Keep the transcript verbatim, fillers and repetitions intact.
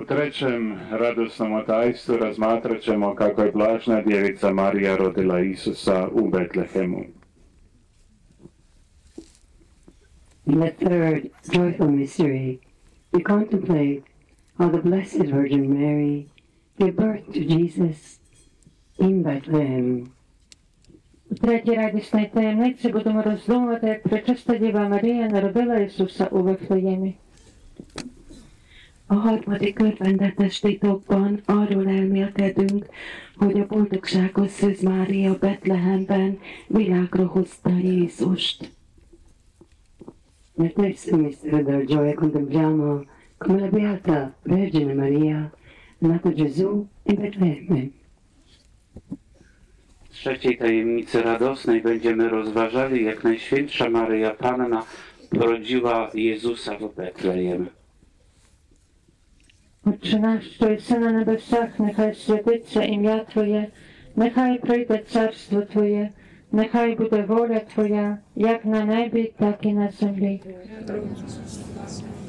trećem radosnom tajstvu razmatrat ćemo kako je blažna djevica Marija rodila Isusa u Betlehemu. In the third joyful mystery, we contemplate how the Blessed Virgin Mary gave birth to Jesus in Bethlehem. У третій радісній таємниці будемо роздумувати, як пречиста Діва Марія народила Ісуса у Вифлеємі. A harmadik örvendetes titokban arról elmélkedünk, hogy a boldogságos Szűz Mária Betlehemben világra hozta Jézust. Nel terzo mistero della gioia contempliamo come la Beata Vergine Maria ha nato Gesù in Betlemme. W trzeciej tajemnicy radosnej będziemy rozważali, jak Najświętsza Maryja Panna porodziła Jezusa w Betlejem. Отче наш, що єси на небесах, нехай святиться ім'я Твоє, нехай прийде царство Твоє, нехай буде воля Твоя, як на небі, так і на землі.